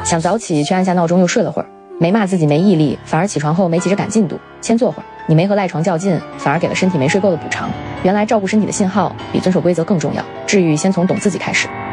想早起却按下闹钟又睡了会儿，没骂自己没毅力，反而起床后没急着赶进度，先坐会儿。你没和赖床较劲，反而给了身体没睡够的补偿。原来照顾身体的信号比遵守规则更重要，治愈先从懂自己开始。